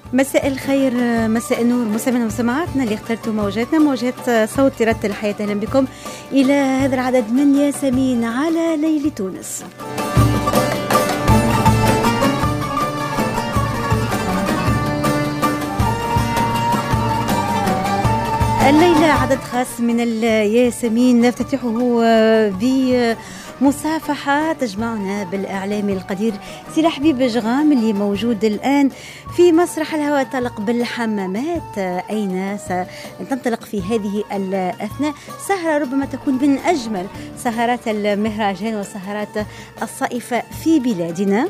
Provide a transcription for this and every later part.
مساء الخير، مساء النور مستمعينا ومستمعاتنا اللي اخترتوا موجات صوت ترتل الحياة. أهلا بكم إلى هذا العدد من ياسمين على ليل تونس. الليلة عدد خاص من الياسمين نفتتحه بمصافحة تجمعنا بالإعلامي القدير سي حبيب جغام اللي موجود الآن في مسرح الهواء الطلق بالحمامات، أين ستنطلق في هذه الأثناء سهرة ربما تكون من أجمل سهرات المهرجان والسهرات الصائفة في بلادنا.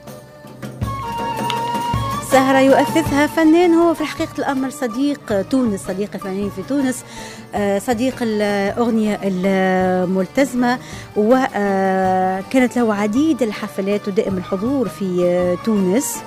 سهرة يؤثثها فنان هو في الحقيقة الأمر صديق تونس، صديق الفنانين في تونس، صديق الأغنية الملتزمة، وكانت له عديد الحفلات ودائم الحضور في تونس.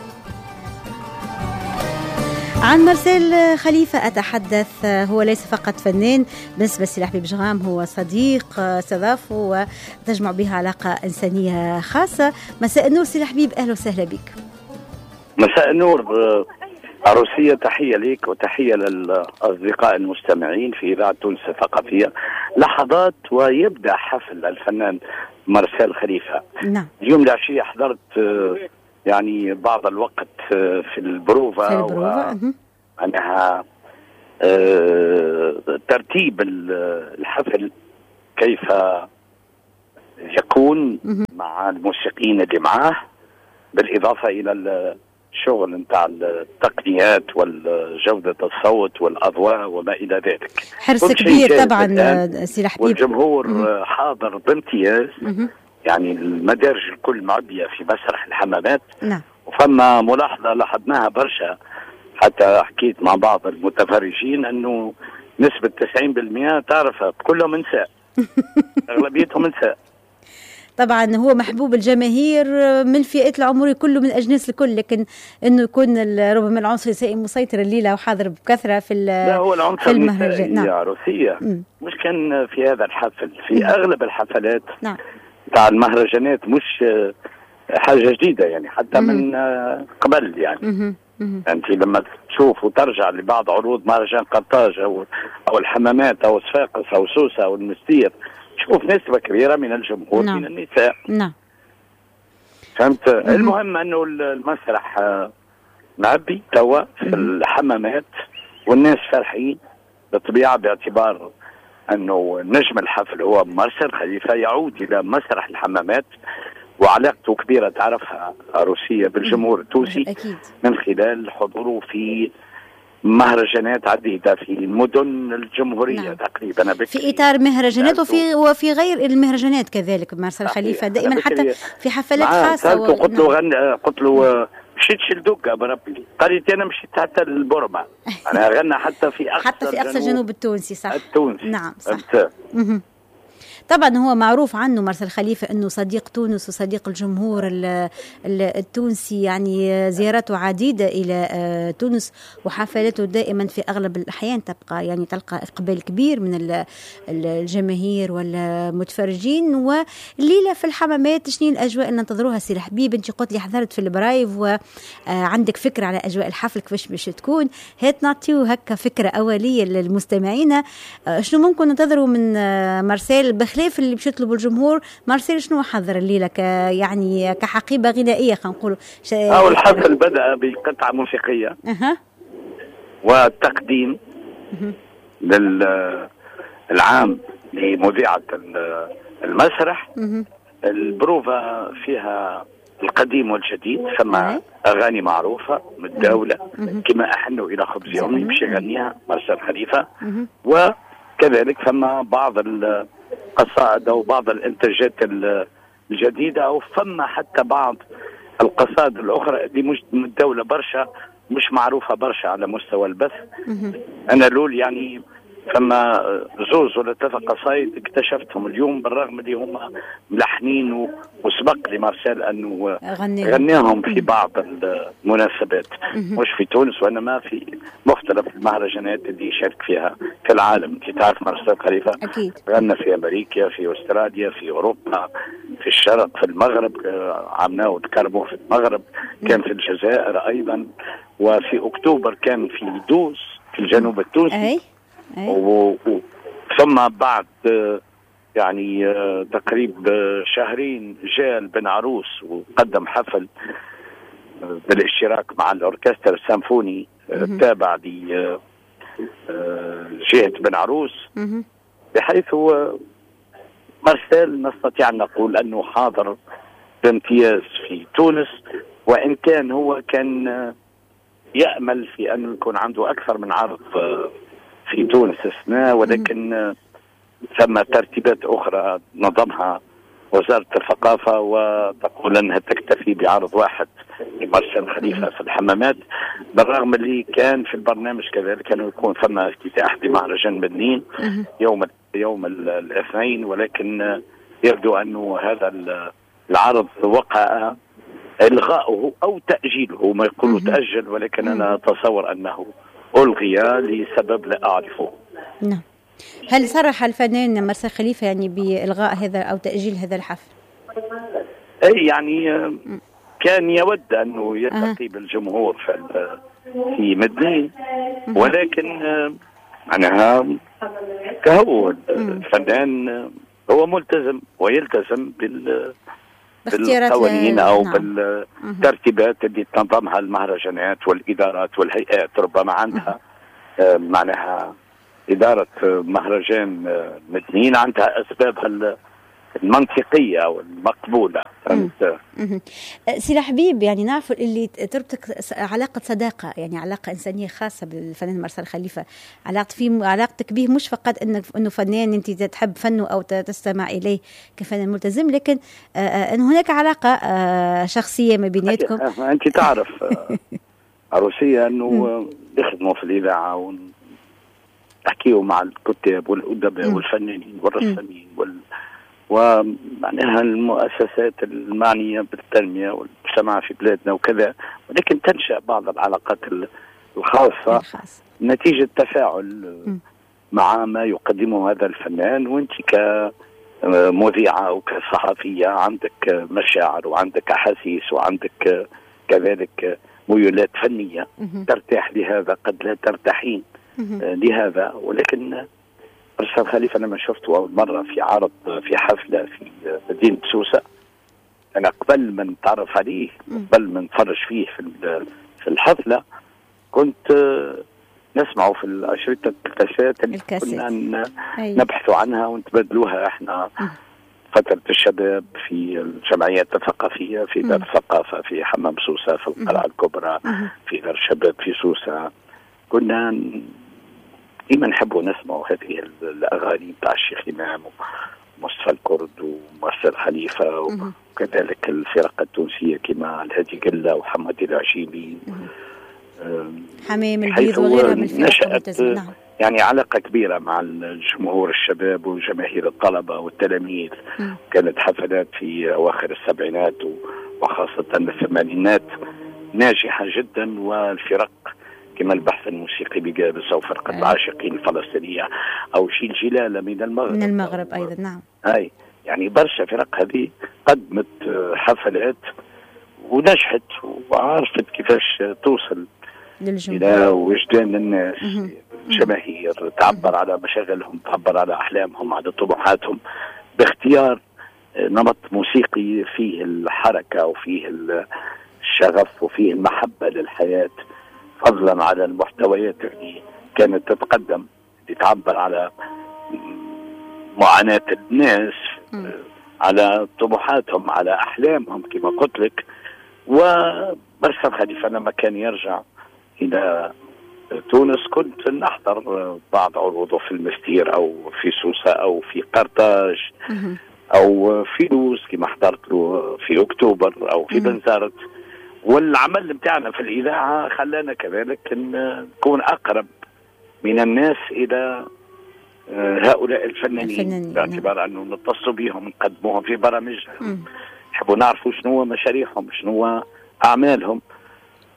عن مارسيل خليفة أتحدث، هو ليس فقط فنان، بالنسبة لسي حبيب جغام هو صديق استضافه وتجمع به علاقة إنسانية خاصة. مساء النور سي حبيب، أهلا وسهلا بك. مساء النور عروسية، تحية لك وتحية للأصدقاء المستمعين في إذاعة تونس الثقافية. لحظات ويبدأ حفل الفنان مارسيل خليفة. نعم. اليوم العشية حضرت يعني بعض الوقت في البروفا أنها ترتيب الحفل كيف يكون مع الموسيقيين اللي معاه، بالإضافة إلى الشغل نتاع التقنيات والجودة الصوت والأضواء وما إلى ذلك. حرص كبير طبعا سي حبيب، والجمهور حاضر بامتياز. يعني المدارج الكل معبية في مسرح الحمامات. نعم. وفما ملاحظة لاحظناها برشا، حتى حكيت مع بعض المتفرجين أنه نسبة 90% تعرفها كلهم نساء. أغلبيتهم نساء. طبعا هو محبوب الجماهير من الفئات العمرية كله، من الأجناس الكل، لكن إنه يكون ربما العنصر النسائي مسيطر الليلة وحاضر بكثرة في لا، هو العنصر النسائي. نعم. يا روسية مش كان في هذا الحفل، في أغلب الحفلات نعم. تاع المهرجانات، مش حاجة جديدة يعني، حتى من قبل يعني. أنت لما تشوف وترجع لبعض عروض مهرجان قرطاج أو الحمامات أو صفاقس أو سوسة أو المستير، شوف نسبة كبيرة من الجمهور. نعم. من النساء. نعم. فهمت. المهم أنه المسرح معبي توا في الحمامات والناس فرحين بالطبيعة، باعتبار أنه نجم الحفل هو مارسيل خليفة يعود إلى مسرح الحمامات، وعلاقته كبيرة تعرفها روسية بالجمهور التونسي من خلال حضوره في مهرجانات عديدة في المدن الجمهورية. نعم. تقريبا في إطار مهرجانات وفي غير المهرجانات كذلك. مارسيل خليفة دائما حتى في حفلات خاصة. قلت له مشيت شلدوكا بربي، قال لي أنا مشيت حتى للبورما. أنا غنى حتى في أقصى الجنوب التونسي. صح. التونسي. نعم صح. طبعا هو معروف عنه مارسيل خليفة أنه صديق تونس وصديق الجمهور التونسي، يعني زياراته عديدة إلى تونس وحفلاته دائما في أغلب الأحيان تلقى إقبال كبير من الجماهير والمتفرجين. والليلة في الحمامات شنو الأجواء اللي ننتظروها سي حبيب؟ أنت قلت لي حضرت في البرايف وعندك فكرة على أجواء الحفل كيفاش باش تكون، هات نعطيو هكا فكرة أولية للمستمعين. شنو ممكن ننتظروا من مارسيل بخلاف اللي باش يطلبوا الجمهور؟ مارسيل شنو حضر الليلة يعني كحقيبة غنائية خلينا نقولوا؟ الحفل بدأ بقطعة موسيقية والتقديم للعام لمذيعة المسرح. البروفا فيها القديم والجديد، ثم أغاني معروفة متداولة كما أحنوا إلى خبز يومي باش يغنيها مارسيل خليفة، وكذلك ثم بعض القصائد أو بعض الإنتاجات الجديدة، أو فما حتى بعض القصائد الأخرى اللي مش متداولة برشا، مش معروفة برشا على مستوى البث. أنا لول يعني فما زوز ولا 3 قصايد اكتشفتهم اليوم، بالرغم اللي هم ملحنين وسبق لمارسيل أنه غنيهم في بعض المناسبات، مش في تونس وإنما في مختلف المهرجانات اللي يشارك فيها في العالم. انت تعرف مارسيل خليفة غنى في أمريكا، في أستراليا، في أوروبا، في الشرق في المغرب، عملناه وتكرمه في المغرب، كان في الجزائر أيضا، وفي أكتوبر كان في دوس في الجنوب التونسي. ثم بعد يعني تقريب شهرين جاء بن عروس وقدم حفل بالاشتراك مع الأوركسترا السيمفوني التابع لجهة بن عروس، بحيث مارسيل نستطيع أن نقول أنه حاضر بامتياز في تونس، وإن كان هو كان يأمل في أن يكون عنده أكثر من عرض في تونس السنة، ولكن ثم ترتيبات أخرى نظمها وزارة الثقافة وتقول أنها تكتفي بعرض واحد لمارسيل خليفة في الحمامات، بالرغم اللي كان في البرنامج كذلك كانوا يكون ثم افتتاح لمهرجان مدنين يوم الاثنين، ولكن يبدو أنه هذا العرض وقع إلغاؤه أو تأجيله، ما يقولوا تأجل، ولكن أنا أتصور أنه ألغي لسبب لا أعرفه. نعم. هل صرح الفنان مارسيل خليفة يعني بإلغاء هذا أو تأجيل هذا الحفل؟ أي يعني كان يود أنه يلتقي بالجمهور في مدنين، ولكن معناها كهو الفنان هو ملتزم ويلتزم بالقوانين أو بالترتيبات اللي تنظمها المهرجانات والإدارات والهيئات. ربما عندها معناها إدارة مهرجان مدنين عندها أسبابها المنطقية والمقبولة. سي حبيب، يعني نعرف اللي تربطك علاقة صداقة، يعني علاقة إنسانية خاصة بالفنان مارسيل خليفة، علاقتك به مش فقط إنه فنان أنت تحب فنه أو تستمع إليه كفنان ملتزم، لكن أن هناك علاقة شخصية ما بيناتكم. أنت تعرف عروسية أنه يخدموا في الإذاعة ونحكيوا مع الكتاب والأدباء والفنانين والرسامين ومعناها المؤسسات المعنية بالتنمية والمجتمع في بلادنا وكذا، ولكن تنشأ بعض العلاقات الخاصة نتيجة تفاعل مع ما يقدمه هذا الفنان، وانت كمذيعة أو كصحفية عندك مشاعر وعندك أحاسيس وعندك كذلك ميولات فنية ترتاح لهذا، قد لا ترتاحين لهذا. ولكن مارسيل خليفة أنا ما شفته أول مرة في عرض في حفلة في مدينة سوسة، أنا قبل ما نتعرف عليه قبل ما نتفرج فيه في الحفلة كنت نسمعه في الأشرطة الكاسات اللي كنا نبحث عنها ونتبادلوها احنا فترة الشباب في الجمعيات الثقافية في دار الثقافة في حمام سوسة في القلعة الكبرى في دار الشباب في سوسة. كنا ديما نحبوا نسمعوا هذه الأغاني بتاع الشيخ إمام ومصطفى الكرد ومارسيل خليفة وكذلك الفرق التونسية كما الهادي قلة وحمد العشيمي حمام البيض وغيرها من الفرق. يعني علاقة كبيرة مع الجمهور الشباب وجماهير الطلبة والتلاميذ. كانت حفلات في أواخر السبعينات وخاصة الثمانينات ناجحة جدا، والفرق كما البحث الموسيقي بجابس أو فرقة العاشقين الفلسطينية أو شيل جلالة من المغرب أيضا. نعم. أي يعني برشا فرق هذه قدمت حفلات ونجحت وعرفت كيفاش توصل إلى وجدان الناس، الجماهير، تعبر على مشاغلهم، تعبر على أحلامهم، على طموحاتهم باختيار نمط موسيقي فيه الحركة وفيه الشغف وفيه المحبة للحياة، فضلا على المحتويات اللي كانت تتقدم لتعبر على معاناة الناس، على طموحاتهم، على أحلامهم كما قلت لك. ومارسيل خليفة لما كان يرجع إلى تونس كنت نحضر بعض عروضه في المستير أو في سوسة أو في قرطاج أو في دوس كما حضرت له في أكتوبر أو في بنزرت. والعمل بتاعنا في الإذاعة خلانا كذلك نكون أقرب من الناس إلى هؤلاء الفنانين باعتبار أنه نتصل بهم نقدموهم في برامجهم، نحبوا نعرفوا شنو مشاريعهم شنو أعمالهم.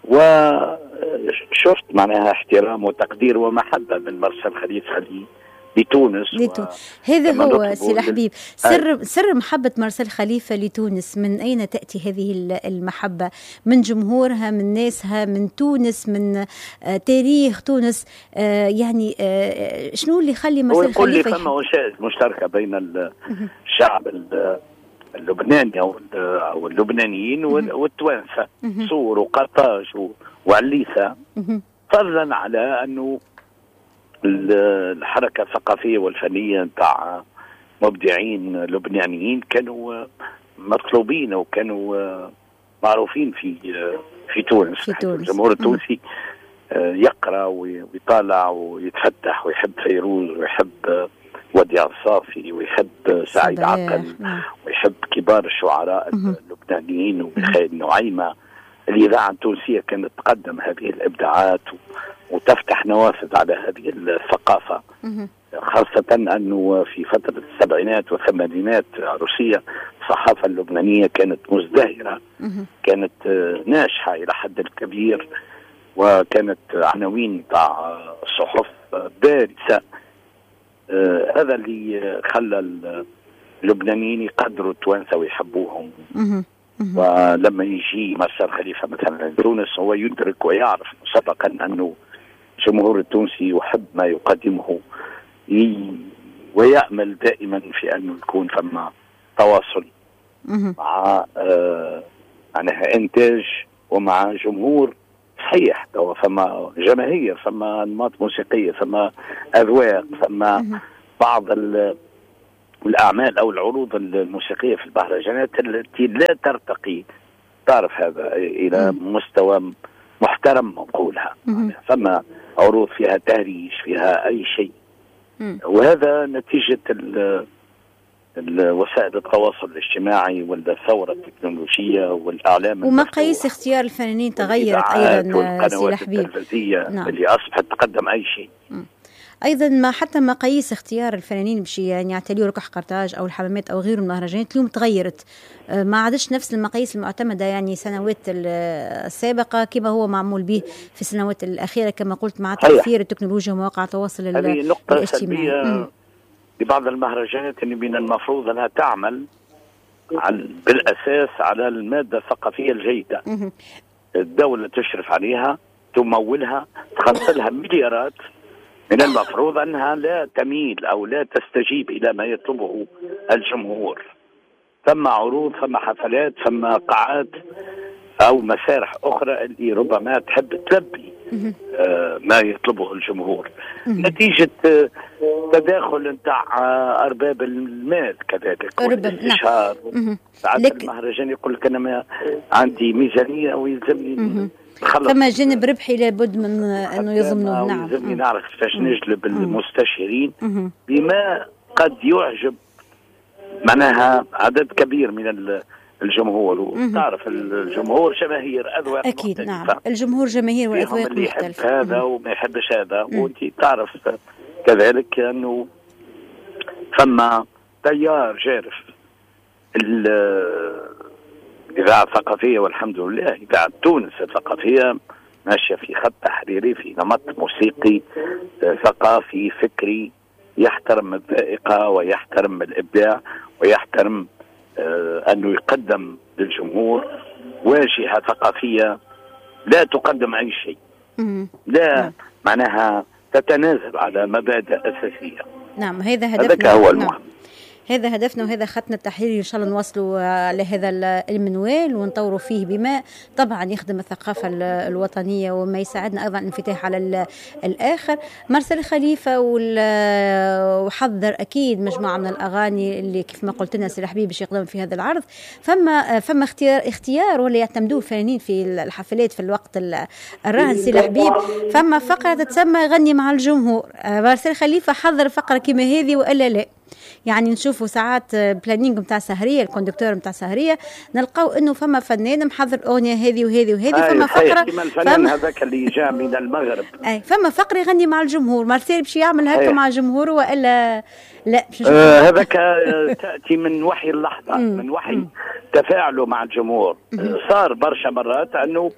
وشفت معناها احترام وتقدير ومحبة من مارسيل خليفة لتونس. هذا هو سي الحبيب سر محبة مارسيل خليفة لتونس. من أين تأتي هذه المحبة؟ من جمهورها، من ناسها، من تونس، من تاريخ تونس؟ يعني شنو اللي يخلي مارسيل خليفة فما وسائل مشتركة بين الشعب اللبناني أو اللبنانيين والتوانسة، صور وقرطاج وعليسة، فضلا على أنه الحركة الثقافية والفنية نتاع مبدعين لبنانيين كانوا مطلوبين وكانوا معروفين في تونس. الجمهور التونسي يقرأ ويطالع ويتفتح ويحب فيروز ويحب وديع الصافي ويحب سعيد عقل ويحب كبار الشعراء اللبنانيين وميخائيل نعيمة. الإذاعة التونسية كانت تقدم هذه الإبداعات وتفتح نوافذ على هذه الثقافة، خاصة أنه في فترة السبعينات والثمانينات الروسية الصحافة اللبنانية كانت مزدهرة، كانت ناجحة إلى حد كبير، وكانت عناوين تاع صحف بارزة. هذا اللي خلى اللبنانيين يقدروا التوانسة ويحبوهم. ولما يجي مارسيل خليفة مثلا تونس هو يدرك ويعرف مسبقا أنه الجمهور التونسي يحب ما يقدمه، ويأمل دائما في أنه يكون فما تواصل مع معناها إنتاج ومع جمهور صحيح. فما جماهير، فما أنماط موسيقية، فما أذواق، فما بعض الأعمال أو العروض الموسيقية في المهرجانات التي لا ترتقي، تعرف هذا، إلى مستوى محترم نقولها. فما عروض فيها تهريج، فيها أي شيء، وهذا نتيجة وسائل التواصل الاجتماعي والثورة التكنولوجية والإعلام ومقاييس اختيار الفنانين تغيرت أيضا سي الحبيب. اللي أصبحت تقدم أي شيء. ايضا ما حتى مقاييس اختيار الفنانين باش يعني يعتليوا ركح قرطاج او الحمامات او غيره من المهرجانات اليوم تغيرت، ما عادش نفس المقاييس المعتمده يعني سنوات السابقه كما هو معمول به في السنوات الاخيره كما قلت مع تاثير التكنولوجيا ومواقع التواصل الاجتماعي. هذه نقطه سلبيه لبعض المهرجانات اللي من المفروض انها تعمل بالاساس على الماده الثقافيه الجيده. الدوله تشرف عليها، تمولها، تخصص لها مليارات. من المفروض أنها لا تميل أو لا تستجيب إلى ما يطلبه الجمهور. ثم عروض، ثم حفلات، ثم قاعات أو مسارح أخرى اللي ربما تحب تلبي ما يطلبه الجمهور، نتيجة تداخل نتاع أرباب المال كذلك والإشهار. ساعات المهرجان يقول لك أنا ما عندي ميزانية ويلزمني فما جانب ربحي لابد من انه يضمنه. نعم، يلزمني نعرف كيفاش نجلب المستشارين بما قد يعجب معناها عدد كبير من الجمهور. وتعرف الجمهور جماهير اذواق اكيد مختلفة. نعم، الجمهور جماهير واذواق اللي مختلفه. يحب هذا وما يحبش هذا. وانت تعرف كذلك انه ثم تيار جارف الإذاعة الثقافية، والحمد لله إذاعة تونس الثقافية ماشية في خط تحريري، في نمط موسيقي ثقافي فكري يحترم الذائقة ويحترم الإبداع ويحترم أنه يقدم للجمهور واجهة ثقافية لا تقدم أي شيء، لا معناها تتنازل على مبادئ أساسية. نعم، هذا هدفنا. هذا هو المهم. هذا هدفنا وهذا خطنا التحريري، إن شاء الله نوصلوا على هذا المنوال ونطوروا فيه بما طبعا يخدم الثقافة الوطنية وما يساعدنا أيضا الانفتاح على الآخر. مارسيل خليفة وحضر أكيد مجموعة من الأغاني اللي كيف ما قلت لنا سي الحبيب باش يقدموا في هذا العرض. فما اختيار ولا يعتمدوه الفنانين في الحفلات في الوقت الراهن سي الحبيب. فما فقرة تتسمى غني مع الجمهور. مارسيل خليفة حضر فقرة كما هذه وإلا لا؟ يعني نشوفوا ساعات بلانينج نتاع سهريه، الكوندكتور نتاع سهريه نلقاو انه فما فنان محضر اغنيه هذه وهذه وهذه، فما فقره الفنان هذاك اللي جاء من المغرب فما فقره يغني مع الجمهور. مارسيل باش يعمل هكا مع جمهوره والا لا؟ هذاك تاتي من وحي اللحظه، من وحي تفاعله مع الجمهور. صار برشا مرات انه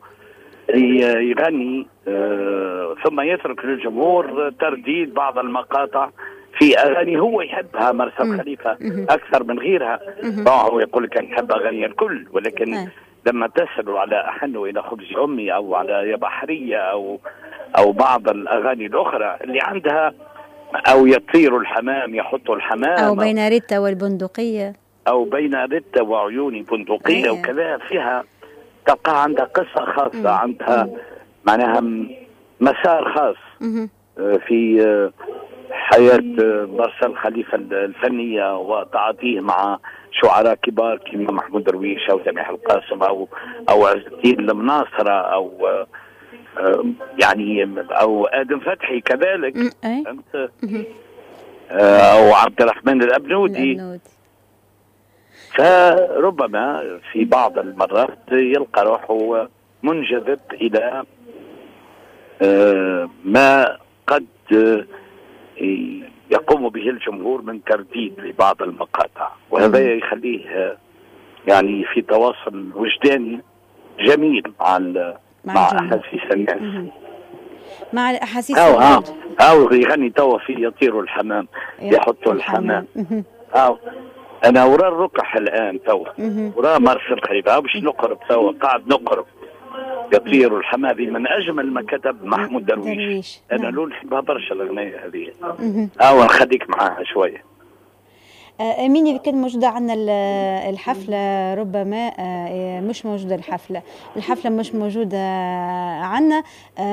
يغني ثم يترك للجمهور ترديد بعض المقاطع في اغاني هو يحبها مرسل خليفه اكثر من غيرها. هو يقول لك نحب اغاني الكل، ولكن لما تسألوا على أحن إلى خبز أمي أو على يا بحرية أو بعض الأغاني الأخرى اللي عندها، أو يطير الحمام يحط الحمام، أو بين ريتا والبندقية، أو بين ريتا وعيوني بندقية، وكذا فيها تلقى عندها قصة خاصة، عندها معناها مسار خاص في حياة مرسل خليفة الفنية وتعاطيه مع شعراء كبار كما محمود درويش أو سميح القاسم أو عز الدين المناصرة أو آدم فتحي كذلك، أو عبد الرحمن الأبنودي. فربما في بعض المرات يلقى روحه منجذب إلى ما قد يقوم به الجمهور من ترديد لبعض المقاطع، وهذا يخليه يعني في تواصل وجداني جميل مع أحاسيس الناس، مع الأحاسيس أو يغني توا في يطير الحمام يحط الحمام. أنا وراء الركح الآن توا وراء مرسل خليفة باش نقرب توا، قاعد نقرب يطير الحمام من أجمل ما كتب محمود درويش. أنا لو نحبها برشا الأغنية هذه، نخليك معاها شوية. مين اللي كان موجودة عندنا الحفلة؟ ربما مش موجودة الحفلة مش موجودة عندنا.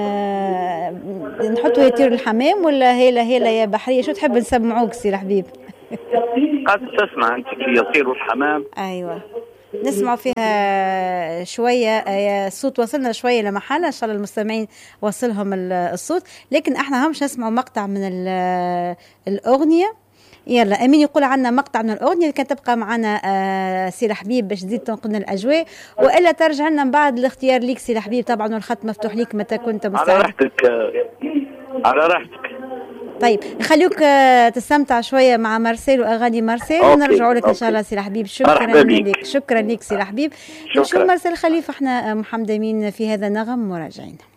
نحطوا يطير الحمام ولا هيلا يا بحرية؟ شو تحب نسمعوك سي الحبيب؟ قد تسمع أنت في يطير الحمام. أيوة نسمع فيها شوية. الصوت وصلنا شوية لمحل، إن شاء الله المستمعين وصلهم الصوت، لكن احنا همش نسمعوا مقطع من الأغنية. يلا أمين يقول عنا مقطع من الأغنية، كانت تبقى معنا سي الحبيب باش تزيد تنقلنا الأجواء، وإلا ترجع لنا من بعد الاختيار ليك سي الحبيب. طبعا والخط مفتوح ليك متى كنت مستعد. على راحتك. طيب نخليوك تستمتع شويه مع مارسيل واغاني مارسيل، ونرجعوا لك ان شاء الله سي الحبيب. شكرا لك سي الحبيب. شكرا. مارسيل خليفه، احنا محمدين في هذا النغم وراجعين.